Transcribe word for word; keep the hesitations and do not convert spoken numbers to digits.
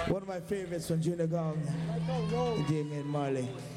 One of my favorites from Junior Gong, Damian Marley.